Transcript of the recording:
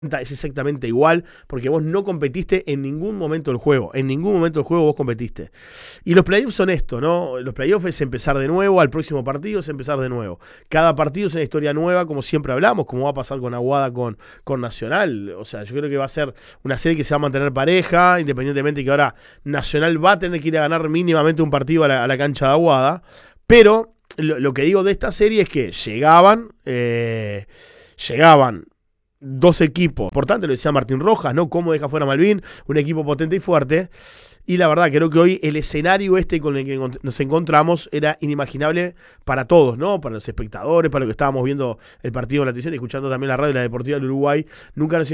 es exactamente igual, porque vos no competiste en ningún momento del juego. En ningún momento del juego vos competiste. Y los playoffs son esto, ¿no? Los playoffs es empezar de nuevo, al próximo partido es empezar de nuevo. Cada partido es una historia nueva, como siempre hablamos, como va a pasar con Aguada con Nacional. O sea, yo creo que va a ser una serie que se va a mantener pareja, independientemente que ahora Nacional va a tener que ir a ganar mínimamente un partido a la cancha de Aguada. Pero lo que digo de esta serie es que llegaban dos equipos importantes, lo decía Martín Rojas, ¿no? Cómo deja fuera Malvin, un equipo potente y fuerte. Y la verdad, creo que hoy el escenario con el que nos encontramos era inimaginable para todos, ¿no? Para los espectadores, para los que estábamos viendo el partido en la televisión y escuchando también la radio de la Deportiva del Uruguay. Nunca nos